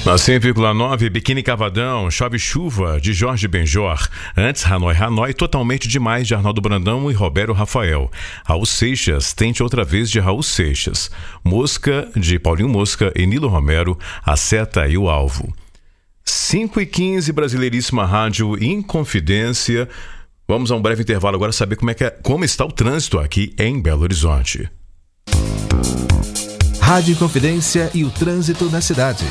Na 100,9, Biquíni Cavadão, Chove Chuva, de Jorge Benjor. Antes, Hanoi, Hanoi, Totalmente Demais, de Arnaldo Brandão e Roberto Rafael. Raul Seixas, Tente Outra Vez, de Raul Seixas. Mosca, de Paulinho Mosca e Nilo Romero, A Seta e o Alvo. 5h15, Brasileiríssima Rádio Inconfidência. Vamos a um breve intervalo agora saber como está o trânsito aqui em Belo Horizonte. Rádio Inconfidência e o trânsito na cidade.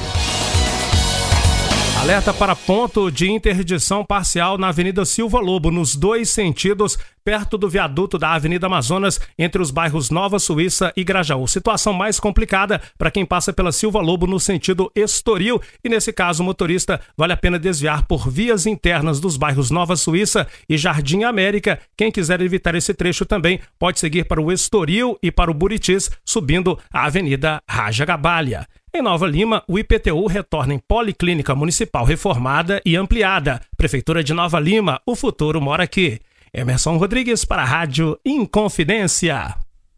Alerta para ponto de interdição parcial na Avenida Silva Lobo, nos dois sentidos, perto do viaduto da Avenida Amazonas, entre os bairros Nova Suíça e Grajaú. Situação mais complicada para quem passa pela Silva Lobo no sentido Estoril, e nesse caso o motorista vale a pena desviar por vias internas dos bairros Nova Suíça e Jardim América. Quem quiser evitar esse trecho também pode seguir para o Estoril e para o Buritis, subindo a Avenida Raja Gabalha. Em Nova Lima, o IPTU retorna em Policlínica Municipal reformada e ampliada. Prefeitura de Nova Lima, o futuro mora aqui. Emerson Rodrigues para a Rádio Inconfidência.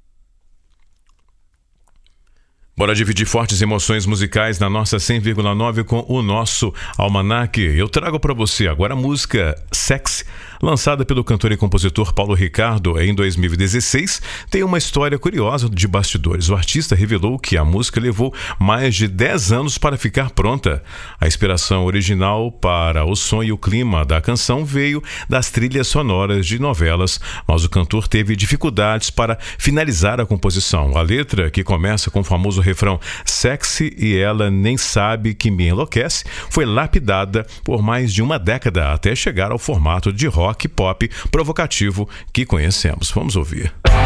Bora dividir fortes emoções musicais na nossa 100,9 com o nosso almanaque. Eu trago para você agora a música Sexy, lançada pelo cantor e compositor Paulo Ricardo em 2016. Tem uma história curiosa de bastidores. O artista revelou que a música levou mais de 10 anos para ficar pronta. A inspiração original para o som e o clima da canção veio das trilhas sonoras de novelas, mas o cantor teve dificuldades para finalizar a composição. A letra, que começa com o famoso refrão Sexy e ela nem sabe que me enlouquece, foi lapidada por mais de uma década até chegar ao formato de rock pop provocativo que conhecemos. Vamos ouvir.